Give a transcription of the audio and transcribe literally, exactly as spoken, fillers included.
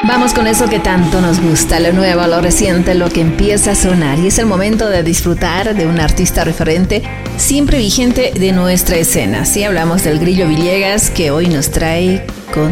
Vamos con eso que tanto nos gusta, lo nuevo, lo reciente, lo que empieza a sonar. Y es el momento de disfrutar de un artista referente, siempre vigente de nuestra escena. Sí, hablamos del Grillo Villegas, que hoy nos trae con